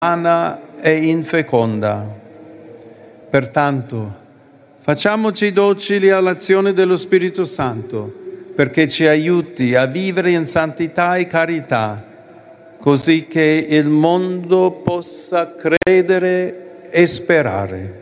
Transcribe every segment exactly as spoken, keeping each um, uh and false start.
sana e infeconda. Pertanto, facciamoci docili all'azione dello Spirito Santo, perché ci aiuti a vivere in santità e carità, così che il mondo possa credere e sperare.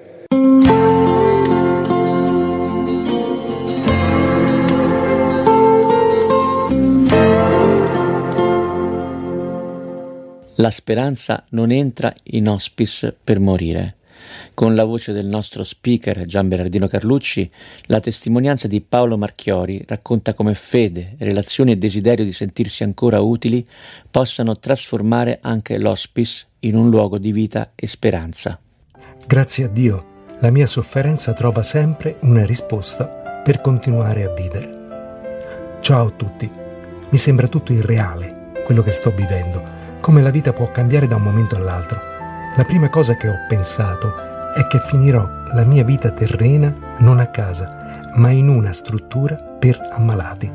La speranza non entra in hospice per morire. Con la voce del nostro speaker Gian Bernardino Carlucci, la testimonianza di Paolo Marchiori racconta come fede, relazioni e desiderio di sentirsi ancora utili possano trasformare anche l'hospice in un luogo di vita e speranza. Grazie a Dio, la mia sofferenza trova sempre una risposta per continuare a vivere. Ciao a tutti. Mi sembra tutto irreale, quello che sto vivendo, come la vita può cambiare da un momento all'altro. La prima cosa che ho pensato è che finirò la mia vita terrena non a casa, ma in una struttura per ammalati.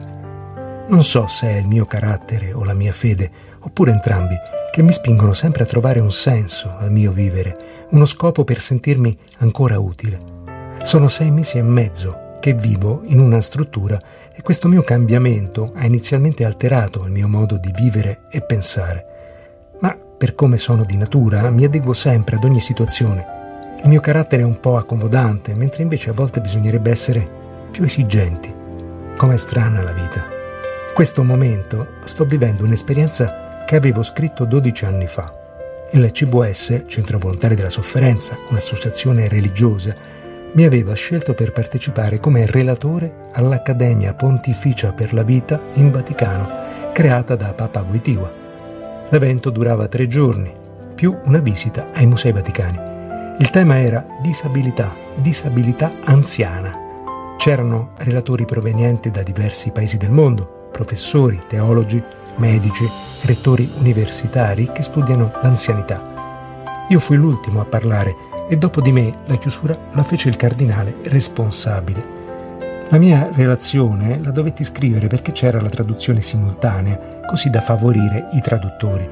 Non so se è il mio carattere o la mia fede, oppure entrambi, che mi spingono sempre a trovare un senso al mio vivere, uno scopo per sentirmi ancora utile. Sono sei mesi e mezzo che vivo in una struttura e questo mio cambiamento ha inizialmente alterato il mio modo di vivere e pensare. Ma per come sono di natura mi adeguo sempre ad ogni situazione. Il mio carattere è un po' accomodante, mentre invece a volte bisognerebbe essere più esigenti. Com'è strana la vita. In questo momento sto vivendo un'esperienza che avevo scritto dodici anni fa. Il C V S, Centro Volontari della Sofferenza, un'associazione religiosa, mi aveva scelto per partecipare come relatore all'Accademia Pontificia per la Vita in Vaticano, creata da Papa Wojtyła. L'evento durava tre giorni, più una visita ai Musei Vaticani. Il tema era disabilità, disabilità anziana. C'erano relatori provenienti da diversi paesi del mondo, professori, teologi, medici, rettori universitari che studiano l'anzianità. Io fui l'ultimo a parlare e dopo di me la chiusura la fece il cardinale responsabile. La mia relazione la dovetti scrivere perché c'era la traduzione simultanea, così da favorire i traduttori.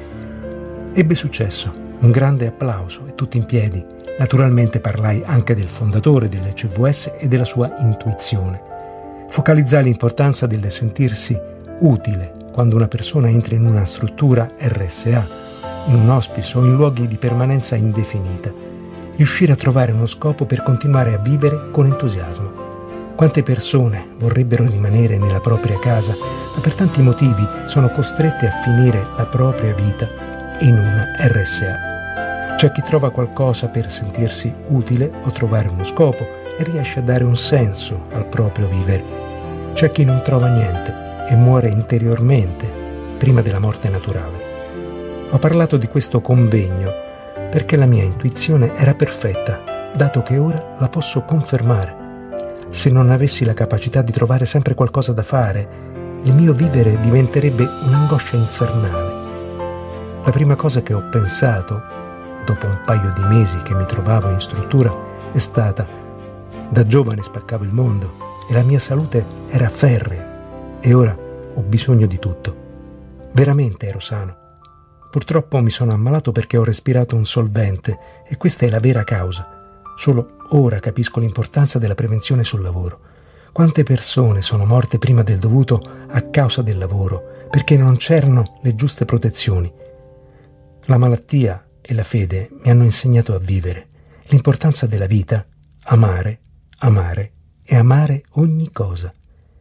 Ebbe successo, un grande applauso e tutti in piedi. Naturalmente parlai anche del fondatore del C V S e della sua intuizione. Focalizzai l'importanza del sentirsi utile quando una persona entra in una struttura R S A, in un hospice o in luoghi di permanenza indefinita. Riuscire a trovare uno scopo per continuare a vivere con entusiasmo. Quante persone vorrebbero rimanere nella propria casa, ma per tanti motivi sono costrette a finire la propria vita in una R S A. C'è chi trova qualcosa per sentirsi utile o trovare uno scopo e riesce a dare un senso al proprio vivere. C'è chi non trova niente e muore interiormente prima della morte naturale. Ho parlato di questo convegno perché la mia intuizione era perfetta, dato che ora la posso confermare. Se non avessi la capacità di trovare sempre qualcosa da fare, il mio vivere diventerebbe un'angoscia infernale. La prima cosa che ho pensato, dopo un paio di mesi che mi trovavo in struttura, è stata: da giovane spaccavo il mondo e la mia salute era ferrea e ora ho bisogno di tutto. Veramente ero sano. Purtroppo mi sono ammalato perché ho respirato un solvente e questa è la vera causa. Solo ora capisco l'importanza della prevenzione sul lavoro. Quante persone sono morte prima del dovuto a causa del lavoro, perché non c'erano le giuste protezioni. La malattia e la fede mi hanno insegnato a vivere, l'importanza della vita, amare, amare e amare ogni cosa.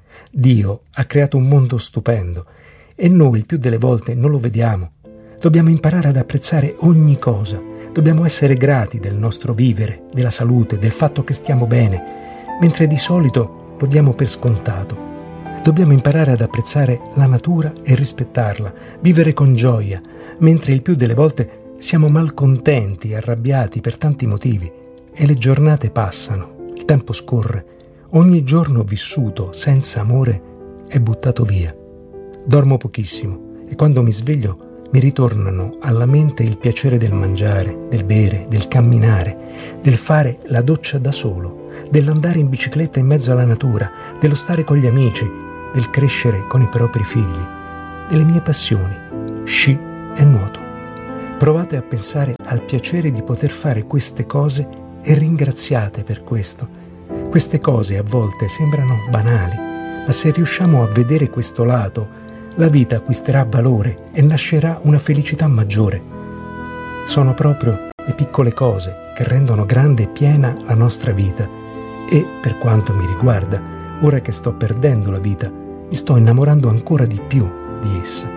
Dio ha creato un mondo stupendo e noi il più delle volte non lo vediamo. Dobbiamo imparare ad apprezzare ogni cosa. Dobbiamo essere grati del nostro vivere, della salute, del fatto che stiamo bene, mentre di solito lo diamo per scontato. Dobbiamo imparare ad apprezzare la natura e rispettarla, vivere con gioia, mentre il più delle volte siamo malcontenti e arrabbiati per tanti motivi. E le giornate passano, il tempo scorre. Ogni giorno vissuto senza amore è buttato via. Dormo pochissimo e quando mi sveglio mi ritornano alla mente il piacere del mangiare, del bere, del camminare, del fare la doccia da solo, dell'andare in bicicletta in mezzo alla natura, dello stare con gli amici, del crescere con i propri figli, delle mie passioni, sci e nuoto. Provate a pensare al piacere di poter fare queste cose e ringraziate per questo. Queste cose a volte sembrano banali, ma se riusciamo a vedere questo lato, la vita acquisterà valore e nascerà una felicità maggiore. Sono proprio le piccole cose che rendono grande e piena la nostra vita e, per quanto mi riguarda, ora che sto perdendo la vita, mi sto innamorando ancora di più di essa.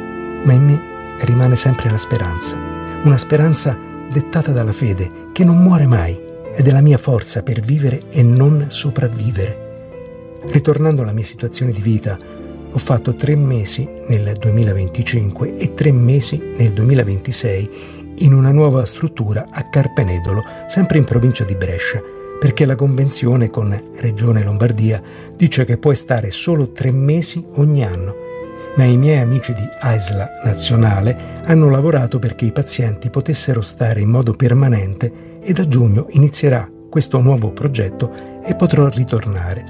Ma in me rimane sempre la speranza, una speranza dettata dalla fede che non muore mai ed è la mia forza per vivere e non sopravvivere. Ritornando alla mia situazione di vita, ho fatto tre mesi nel duemilaventicinque e tre mesi nel duemilaventisei in una nuova struttura a Carpenedolo, sempre in provincia di Brescia, perché la convenzione con Regione Lombardia dice che puoi stare solo tre mesi ogni anno. Ma i miei amici di A S L A Nazionale hanno lavorato perché i pazienti potessero stare in modo permanente e da giugno inizierà questo nuovo progetto e potrò ritornare.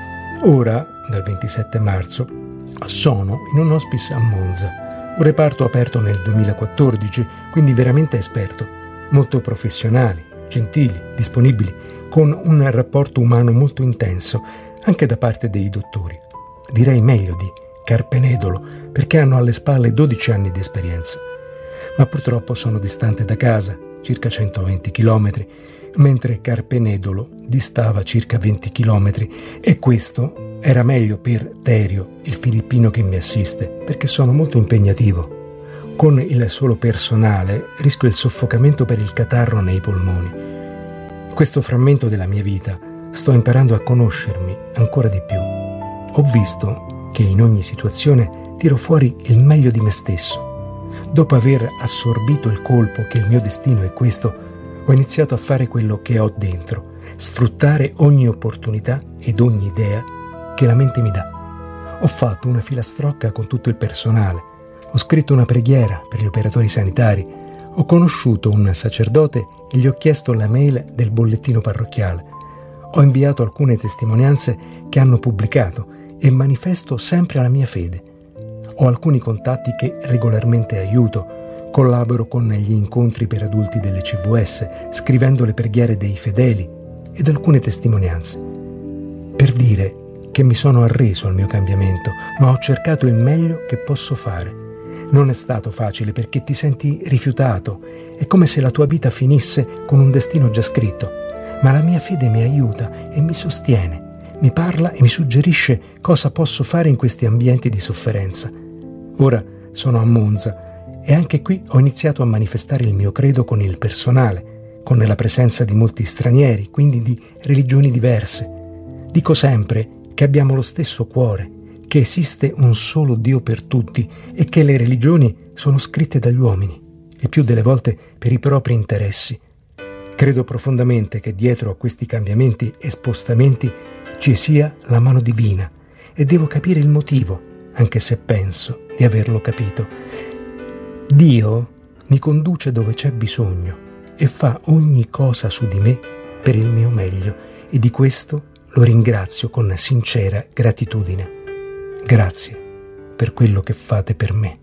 Ora, dal ventisette marzo, sono in un hospice a Monza, un reparto aperto nel duemilaquattordici, quindi veramente esperto, molto professionali, gentili, disponibili, con un rapporto umano molto intenso, anche da parte dei dottori. Direi meglio di Carpenedolo, perché hanno alle spalle dodici anni di esperienza. Ma purtroppo sono distante da casa, circa centoventi chilometri, mentre Carpenedolo distava circa venti chilometri, e questo era meglio per Terio, il filippino che mi assiste, perché sono molto impegnativo. Con il solo personale rischio il soffocamento per il catarro nei polmoni. In questo frammento della mia vita sto imparando a conoscermi ancora di più. Ho visto che in ogni situazione tiro fuori il meglio di me stesso. Dopo aver assorbito il colpo che il mio destino è questo, ho iniziato a fare quello che ho dentro, sfruttare ogni opportunità ed ogni idea che la mente mi dà. Ho fatto una filastrocca con tutto il personale, ho scritto una preghiera per gli operatori sanitari, ho conosciuto un sacerdote e gli ho chiesto la mail del bollettino parrocchiale. Ho inviato alcune testimonianze che hanno pubblicato e manifesto sempre la mia fede. Ho alcuni contatti che regolarmente aiuto, collaboro con gli incontri per adulti delle C V S, scrivendo le preghiere dei fedeli ed alcune testimonianze. Per dire che mi sono arreso al mio cambiamento, ma ho cercato il meglio che posso fare. Non è stato facile perché ti senti rifiutato, è come se la tua vita finisse con un destino già scritto, ma la mia fede mi aiuta e mi sostiene. Mi parla e mi suggerisce cosa posso fare in questi ambienti di sofferenza. Ora sono a Monza e anche qui ho iniziato a manifestare il mio credo con il personale, con la presenza di molti stranieri, quindi di religioni diverse. Dico sempre che abbiamo lo stesso cuore, che esiste un solo Dio per tutti e che le religioni sono scritte dagli uomini, il più delle volte per i propri interessi. Credo profondamente che dietro a questi cambiamenti e spostamenti ci sia la mano divina e devo capire il motivo, anche se penso di averlo capito. Dio mi conduce dove c'è bisogno e fa ogni cosa su di me per il mio meglio e di questo lo ringrazio con sincera gratitudine. Grazie per quello che fate per me.